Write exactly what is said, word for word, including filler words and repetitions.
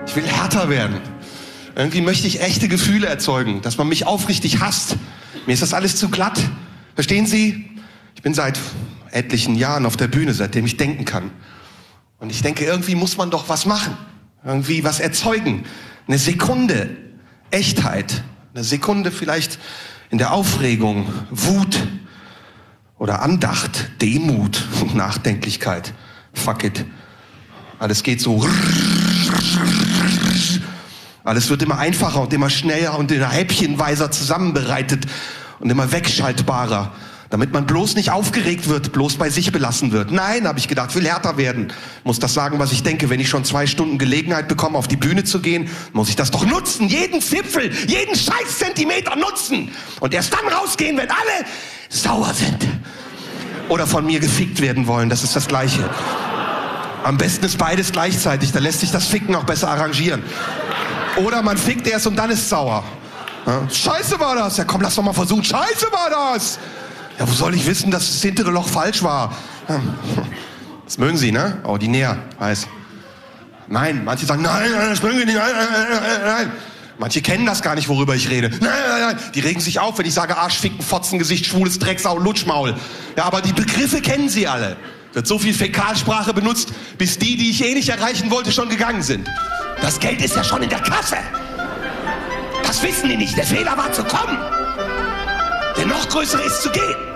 Ich will härter werden. Irgendwie möchte ich echte Gefühle erzeugen, dass man mich aufrichtig hasst. Mir ist das alles zu glatt. Verstehen Sie? Ich bin seit etlichen Jahren auf der Bühne, seitdem ich denken kann. Und ich denke, irgendwie muss man doch was machen. Irgendwie was erzeugen. Eine Sekunde Echtheit. Eine Sekunde vielleicht in der Aufregung, Wut oder Andacht, Demut, Nachdenklichkeit. Fuck it. Alles geht so. Alles wird immer einfacher und immer schneller und immer häppchenweiser zusammenbereitet und immer wegschaltbarer. Damit man bloß nicht aufgeregt wird, bloß bei sich belassen wird. Nein, habe ich gedacht, will härter werden. Muss das sagen, was ich denke. Wenn ich schon zwei Stunden Gelegenheit bekomme, auf die Bühne zu gehen, muss ich das doch nutzen. Jeden Zipfel, jeden scheiß Zentimeter nutzen. Und erst dann rausgehen, wenn alle sauer sind. Oder von mir gefickt werden wollen, das ist das Gleiche. Am besten ist beides gleichzeitig, da lässt sich das Ficken auch besser arrangieren. Oder man fickt erst und dann ist sauer. Ja, Scheiße war das. Ja komm, lass doch mal versuchen. Scheiße war das. Ja, wo soll ich wissen, dass das hintere Loch falsch war? Das mögen Sie, ne? Ordinär, weiß. Nein, manche sagen, nein, nein, das mögen wir nicht, nein, nein, nein, nein. Manche kennen das gar nicht, worüber ich rede. Nein, nein, nein. Die regen sich auf, wenn ich sage Arsch, Ficken, Fotzengesicht, schwules Drecksau, Lutschmaul. Ja, aber die Begriffe kennen Sie alle. Wird so viel Fäkalsprache benutzt, bis die, die ich eh nicht erreichen wollte, schon gegangen sind. Das Geld ist ja schon in der Kasse. Das wissen die nicht. Der Fehler war zu kommen. Der noch größere ist zu gehen.